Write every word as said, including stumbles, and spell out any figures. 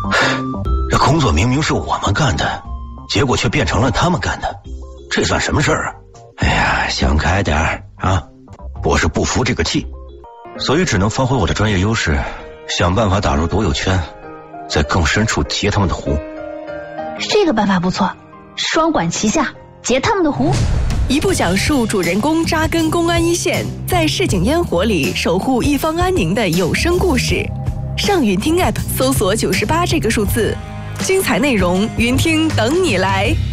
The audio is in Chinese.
这工作明明是我们干的，结果却变成了他们干的，这算什么事儿啊？哎呀，想开点儿啊！我是不服这个气，所以只能发挥我的专业优势，想办法打入独有圈，在更深处截他们的湖。 这个办法不错，双管齐下，截他们的湖。 一部讲述主人公扎根公安一线，在市井烟火里守护一方安宁的有声故事。上云听 App 搜索九十八这个数字，精彩内容云听等你来。